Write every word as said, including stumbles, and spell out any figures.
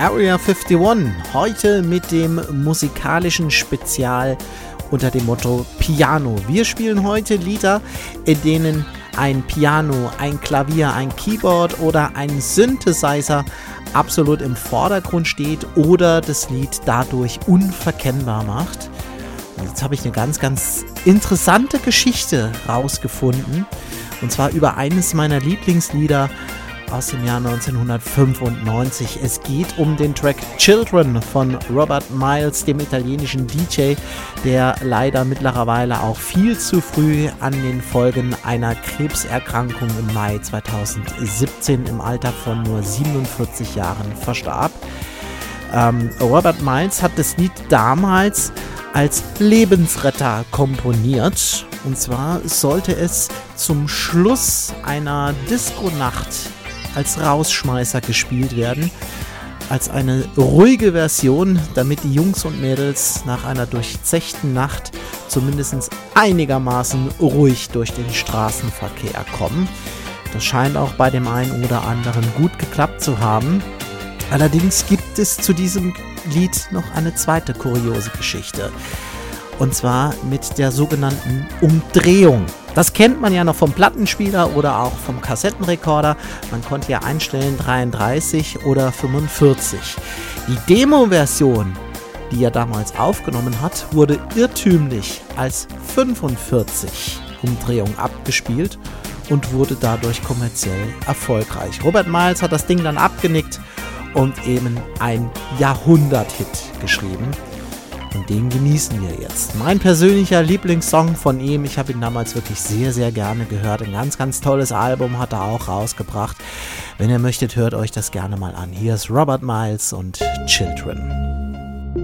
Area einundfünfzig, heute mit dem musikalischen Spezial unter dem Motto Piano. Wir spielen heute Lieder, in denen ein Piano, ein Klavier, ein Keyboard oder ein Synthesizer absolut im Vordergrund steht oder das Lied dadurch unverkennbar macht. Und jetzt habe ich eine ganz, ganz interessante Geschichte rausgefunden, und zwar über eines meiner Lieblingslieder aus dem Jahr neunzehnhundertfünfundneunzig. Es geht um den Track Children von Robert Miles, dem italienischen D J, der leider mittlerweile auch viel zu früh an den Folgen einer Krebserkrankung im Mai zweitausendsiebzehn im Alter von nur siebenundvierzig Jahren verstarb. Ähm, Robert Miles hat das Lied damals als Lebensretter komponiert. Und zwar sollte es zum Schluss einer Disco-Nacht als Rausschmeißer gespielt werden, als eine ruhige Version, damit die Jungs und Mädels nach einer durchzechten Nacht zumindest einigermaßen ruhig durch den Straßenverkehr kommen. Das scheint auch bei dem einen oder anderen gut geklappt zu haben. Allerdings gibt es zu diesem Lied noch eine zweite kuriose Geschichte. Und zwar mit der sogenannten Umdrehung. Das kennt man ja noch vom Plattenspieler oder auch vom Kassettenrekorder. Man konnte ja einstellen dreiunddreißig oder fünfundvierzig. Die Demo-Version, die er damals aufgenommen hat, wurde irrtümlich als fünfundvierzig Umdrehung abgespielt und wurde dadurch kommerziell erfolgreich. Robert Miles hat das Ding dann abgenickt und eben ein Jahrhundert-Hit geschrieben. Und den genießen wir jetzt. Mein persönlicher Lieblingssong von ihm. Ich habe ihn damals wirklich sehr, sehr gerne gehört. Ein ganz, ganz tolles Album hat er auch rausgebracht. Wenn ihr möchtet, hört euch das gerne mal an. Hier ist Robert Miles und Children.